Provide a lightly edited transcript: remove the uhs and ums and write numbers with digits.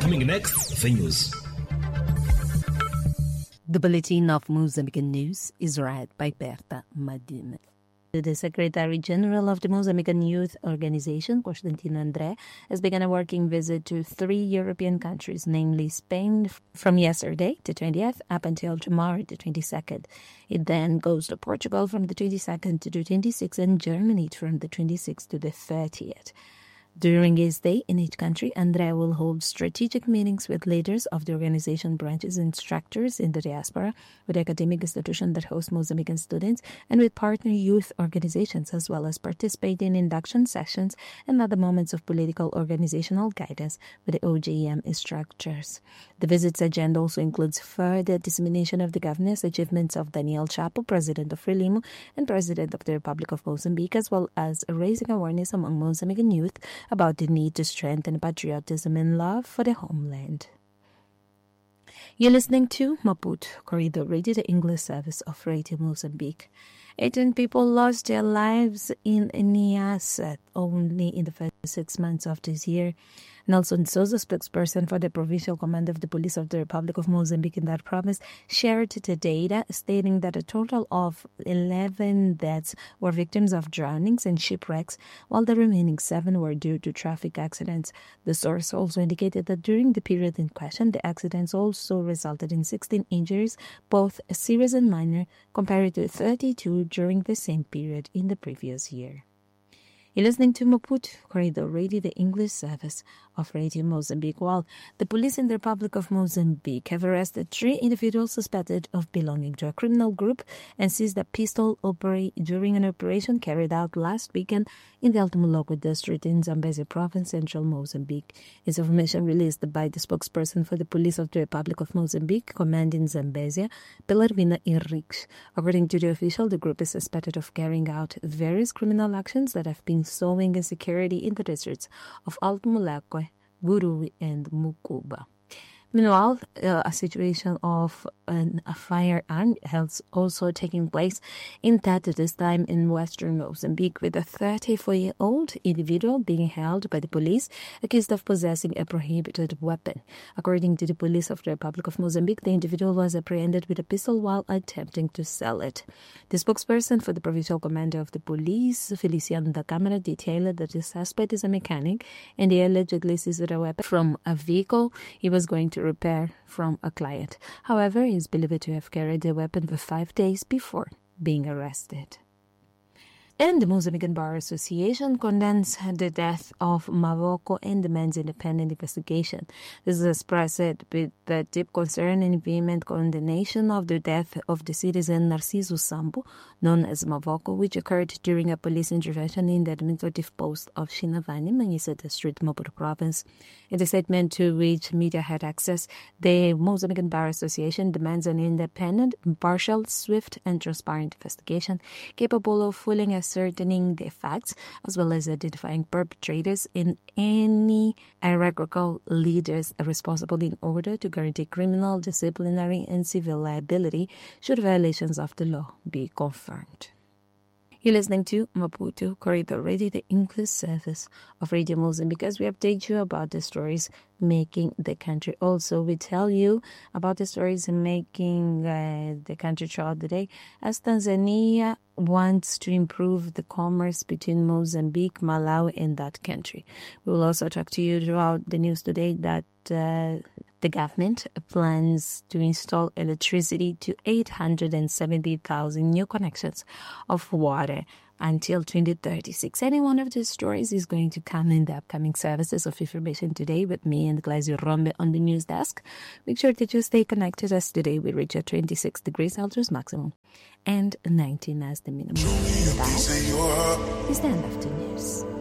Coming next, the news. The Bulletin of Mozambican News is read by Berta Madime. The Secretary General of the Mozambican Youth Organization, Constantino André, has begun a working visit to 3 European countries, namely Spain, from yesterday, the 20th, up until tomorrow, the 22nd. It then goes to Portugal from the 22nd to the 26th and Germany from the 26th to the 30th. During his stay in each country, André will hold strategic meetings with leaders of the organization branches and structures in the diaspora, with academic institutions that host Mozambican students, and with partner youth organizations, as well as participate in induction sessions and other moments of political organizational guidance with the OGM structures. The visit's agenda also includes further dissemination of the governance achievements of Daniel Chapo, President of Frelimo and President of the Republic of Mozambique, as well as raising awareness among Mozambican youth about the need to strengthen patriotism and love for the homeland. You're listening to Maputo Corridor Radio, the English service of Radio Mozambique. 18 people lost their lives in Niassa only in the first 6 months of this year. Nelson Souza, spokesperson for the Provincial Command of the Police of the Republic of Mozambique in that province, shared the data, stating that a total of 11 deaths were victims of drownings and shipwrecks, while the remaining 7 were due to traffic accidents. The source also indicated that during the period in question, the accidents also resulted in 16 injuries, both serious and minor, compared to 32 during the same period in the previous year. You're listening to Maputo Corridor Radio, the English service of Radio Mozambique. While the police in the Republic of Mozambique have arrested 3 individuals suspected of belonging to a criminal group and seized a pistol during an operation carried out last weekend in the Alto Moloco district in Zambezia province, central Mozambique. It's information released by the spokesperson for the police of the Republic of Mozambique, command in Zambezia, Belarmina Henriques. According to the official, the group is suspected of carrying out various criminal actions that have been sowing insecurity in the districts of Alto Moloco, Gurui, and Mucuba. Meanwhile, a situation of a firearm is also taking place in Tete, this time in western Mozambique, with a 34-year-old individual being held by the police accused of possessing a prohibited weapon. According to the police of the Republic of Mozambique, the individual was apprehended with a pistol while attempting to sell it. The spokesperson for the provincial commander of the police, Feliciano da Câmara, detailed that the suspect is a mechanic and he allegedly seized a weapon from a vehicle he was going to repair from a client. However, he is believed to have carried the weapon for 5 days before being arrested. And the Mozambican Bar Association condemns the death of Mavoko and demands independent investigation. This is expressed with the deep concern and vehement condemnation of the death of the citizen Narciso Sambo, known as Mavoko, which occurred during a police intervention in the administrative post of Shinavani, Manisa District, Maputo Province. In the statement to which media had access, the Mozambican Bar Association demands an independent, impartial, swift, and transparent investigation capable of fully ascertaining the facts, as well as identifying perpetrators and any hierarchical leaders responsible, in order to guarantee criminal, disciplinary, and civil liability should violations of the law be confirmed. You're listening to Maputo Corridor Radio, the English service of Radio Mozambique, as we update you about the stories making the country. Also, we tell you about the stories making the country throughout the day, as Tanzania wants to improve the commerce between Mozambique, Malawi, and that country. We will also talk to you throughout the news today that the government plans to install electricity to 870,000 new connections of water until 2036. Any one of these stories is going to come in the upcoming services of information today with me and Glazio Rombe on the news desk. Make sure that you stay connected, as today we reach a 26 degrees Celsius maximum and 19 as the minimum. That is the end of the news.